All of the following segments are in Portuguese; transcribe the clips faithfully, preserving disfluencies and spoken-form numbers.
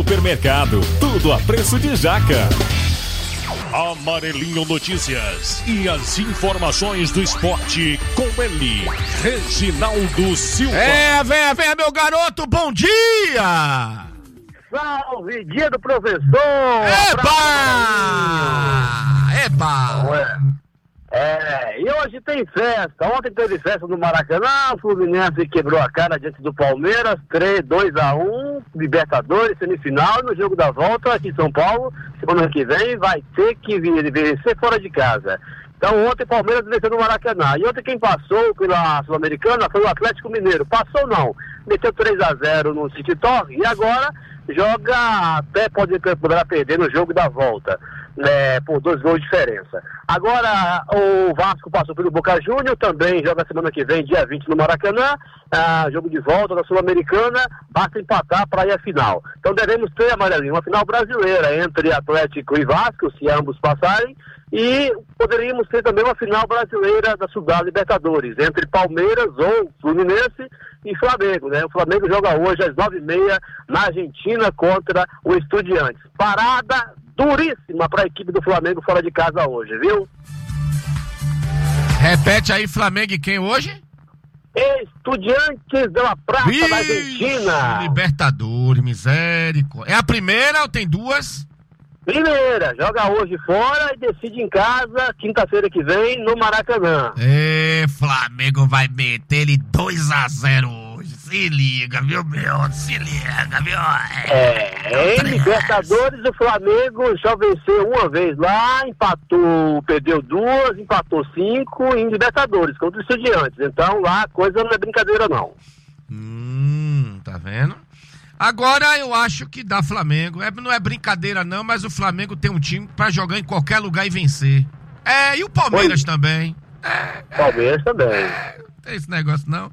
Supermercado, tudo a preço de jaca. Amarelinho Notícias e as informações do esporte com ele, Reginaldo Silva. É, venha, venha, meu garoto, bom dia! Salve, dia do professor! Eba! Eba! Ué. É, e hoje tem festa. Ontem teve festa no Maracanã, o Fluminense quebrou a cara diante do Palmeiras, três, dois a um, Libertadores, semifinal, no jogo da volta aqui em São Paulo, semana que vem vai ter que vencer fora de casa. Então ontem o Palmeiras venceu no Maracanã. E ontem quem passou pela Sul-Americana foi o Atlético Mineiro. Passou não, meteu três a zero no City Torque e agora joga, até pode, poderá perder no jogo da volta. É, por dois gols de diferença. Agora o Vasco passou pelo Boca Juniors, também joga semana que vem, dia vinte no Maracanã, ah, jogo de volta da Sul-Americana, basta empatar para ir à final. Então devemos ter, Amarelinho, uma final brasileira entre Atlético e Vasco, se ambos passarem, e poderíamos ter também uma final brasileira da Sudal Libertadores, entre Palmeiras ou Fluminense e Flamengo, né? O Flamengo joga hoje às nove e meia na Argentina contra o Estudiantes. Parada duríssima para a equipe do Flamengo fora de casa hoje, viu? Repete aí, Flamengo e quem hoje? Estudiantes de La Plata, Vixe, da Argentina. Libertadores, misericórdia. É a primeira ou tem duas? Primeira, joga hoje fora e decide em casa, quinta-feira que vem, no Maracanã. É, Flamengo vai meter ele dois a zero hoje. Se liga, viu, meu? Se liga, viu? É, em Libertadores o Flamengo só venceu uma vez lá, empatou, perdeu duas, empatou cinco em Libertadores contra os Estudiantes. Então lá a coisa não é brincadeira não. Hum, tá vendo? Agora eu acho que dá Flamengo. É, não é brincadeira não, mas o Flamengo tem um time pra jogar em qualquer lugar e vencer. É, e o Palmeiras Oi. também. É, Palmeiras é, também. É, não tem esse negócio não.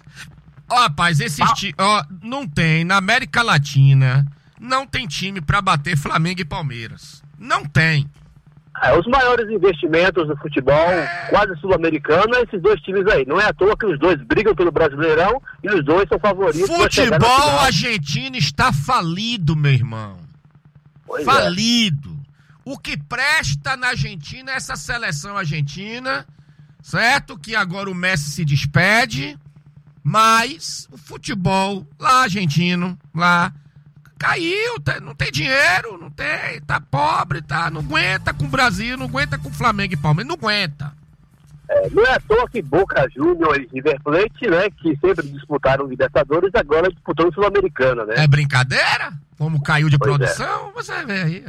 Ó, rapaz, esses ah. times, ó, não tem, na América Latina, não tem time pra bater Flamengo e Palmeiras. Não tem. É, os maiores investimentos no futebol, é... quase sul-americano, é esses dois times aí. Não é à toa que os dois brigam pelo Brasileirão e os dois são favoritos. Futebol argentino está falido, meu irmão. Pois falido. É. O que presta na Argentina é essa seleção argentina, certo? Que agora o Messi se despede, mas o futebol lá argentino, lá... caiu, tá, não tem dinheiro, não tem, tá pobre, tá, não aguenta com o Brasil, não aguenta com o Flamengo e Palmeiras, não aguenta. É, não é à toa que Boca Juniors e River Plate, né, que sempre disputaram Libertadores, agora disputando Sul-Americana, né? É brincadeira? Como caiu de pois produção, é. Você vê aí.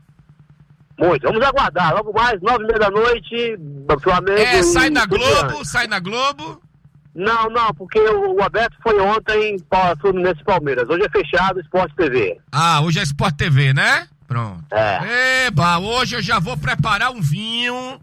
Muito, vamos aguardar, logo mais, nove e meia da noite, Flamengo É, sai e na Globo, Estudiantes. sai na Globo. Não, não, porque o, o aberto foi ontem para Fluminense e Palmeiras. Hoje é fechado, Sport T V. Ah, hoje é Sport T V, né? Pronto. É. Eba, hoje eu já vou preparar um vinho.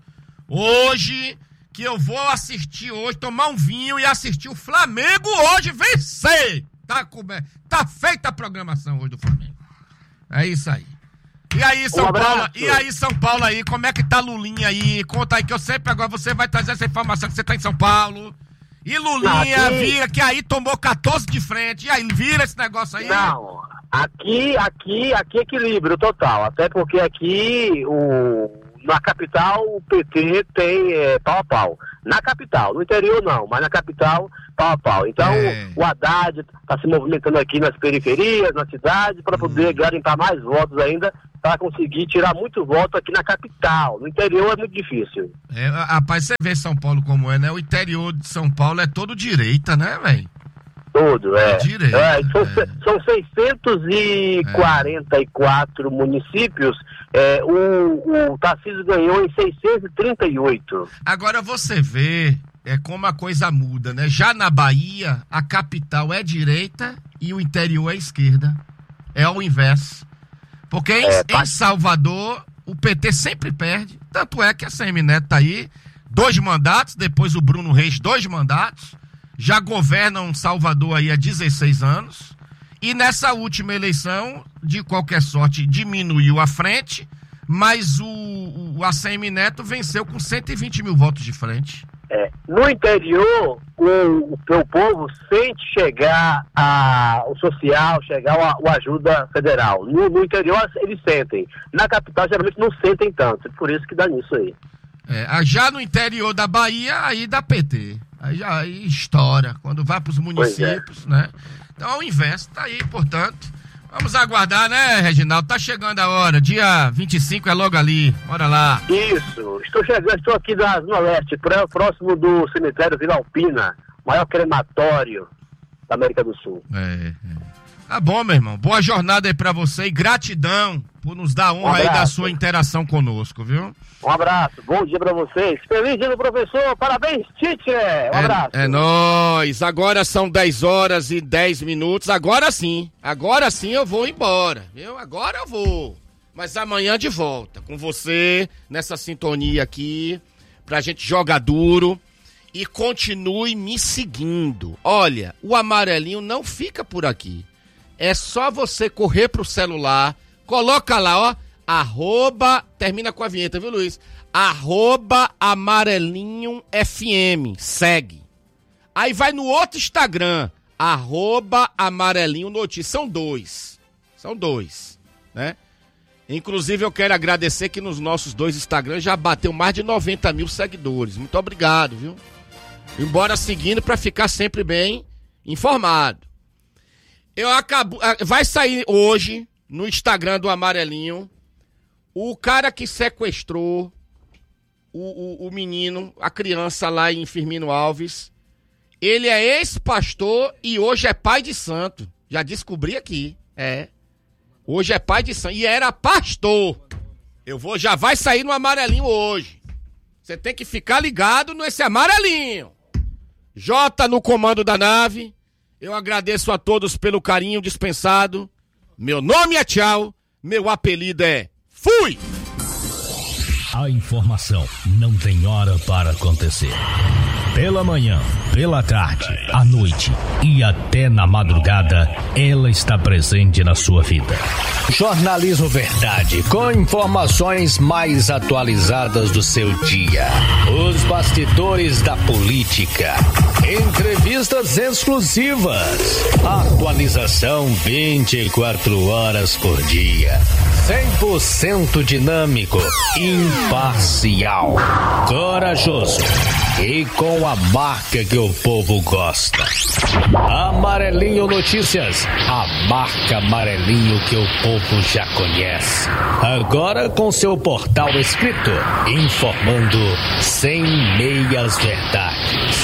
Hoje, que eu vou assistir hoje, tomar um vinho e assistir o Flamengo hoje vencer. Tá, tá feita a programação hoje do Flamengo. É isso aí. E aí, São um Paulo, e aí, São Paulo aí, como é que tá Lulinha aí? Conta aí que eu sempre agora você vai trazer essa informação que você tá em São Paulo. E Lulinha aqui... vira, que aí tomou quatorze de frente, e aí vira esse negócio aí? Não, aqui, aqui, aqui equilíbrio total, até porque aqui, o, na capital, o P T tem é, pau a pau. Na capital, no interior não, mas na capital, pau a pau. Então, é. o Haddad está se movimentando aqui nas periferias, na cidade, para poder hum. garimpar mais votos ainda, para conseguir tirar muito voto aqui na capital. No interior é muito difícil. É, rapaz, você vê São Paulo como é, né? O interior de São Paulo é todo direita, né, velho? Todo, é. é direita, é, são, é. são seiscentos e quarenta e quatro é. municípios. É, o, o Tarcísio ganhou em seiscentos e trinta e oito. Agora você vê é, como a coisa muda, né? Já na Bahia, a capital é direita e o interior é esquerda. É o inverso. Porque em, é, tá... em Salvador, o P T sempre perde. Tanto é que a Semineto tá aí, dois mandatos, depois o Bruno Reis, dois mandatos. Já governam Salvador aí há dezesseis anos. E nessa última eleição, de qualquer sorte, diminuiu a frente, mas o, o A C M Neto venceu com cento e vinte mil votos de frente. É, no interior, o, o, o povo sente chegar a, o social, chegar a, a ajuda federal. No, no interior, eles sentem. Na capital, geralmente, não sentem tanto. Por isso que dá nisso aí. É, já no interior da Bahia, aí dá P T. Aí já aí estoura. Quando vai para os municípios, é. né? Então, ao inverso, tá aí, portanto... Vamos aguardar, né, Reginaldo? Tá chegando a hora. Dia vinte e cinco é logo ali. Bora lá. Isso. Estou chegando, estou aqui da Zona Leste, próximo do cemitério Vila Alpina, maior crematório da América do Sul. É, é. Tá bom, meu irmão. Boa jornada aí pra você e gratidão por nos dar honra um aí da sua interação conosco, viu? Um abraço. Bom dia pra vocês. Feliz dia do professor. Parabéns, teacher. Um é, abraço. É nóis. Agora são dez horas e dez minutos. Agora sim. Agora sim eu vou embora, viu? Agora eu vou. Mas amanhã de volta com você nessa sintonia aqui pra gente jogar duro. E continue me seguindo. Olha, o amarelinho não fica por aqui. É só você correr pro celular, coloca lá, ó, arroba, termina com a vinheta, viu, Luiz? Arroba amarelinho F M, segue. Aí vai no outro Instagram, arroba amarelinho notícias, são dois, são dois, né? Inclusive eu quero agradecer que nos nossos dois Instagrams já bateu mais de noventa mil seguidores, muito obrigado, viu? Embora seguindo pra ficar sempre bem informado. Eu acabo, vai sair hoje no Instagram do Amarelinho o cara que sequestrou o, o, o menino, a criança lá em Firmino Alves. Ele é ex-pastor e hoje é pai de santo. Já descobri aqui, é. Hoje é pai de santo e era pastor. Eu vou, já vai sair no Amarelinho hoje. Você tem que ficar ligado nesse Amarelinho. Jota no comando da nave. Eu agradeço a todos pelo carinho dispensado. Meu nome é tchau, meu apelido é Fui! A informação não tem hora para acontecer. Pela manhã, pela tarde, à noite e até na madrugada, ela está presente na sua vida. Jornalismo Verdade, com informações mais atualizadas do seu dia. Os bastidores da política. Entrevistas exclusivas. Atualização vinte e quatro horas por dia. cem por cento dinâmico, imparcial, corajoso e com a marca que o povo gosta. Amarelinho Notícias, a marca Amarelinho que o povo já conhece. Agora com seu portal escrito, informando sem meias verdades.